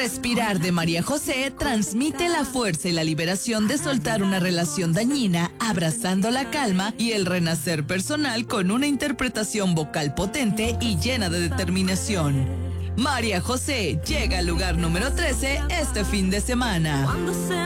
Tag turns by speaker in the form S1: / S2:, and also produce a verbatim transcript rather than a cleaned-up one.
S1: Respirar de María José transmite la fuerza y la liberación de soltar una relación dañina, abrazando la calma y el renacer personal con una interpretación vocal potente y llena de determinación. María José llega al lugar número trece este fin de semana.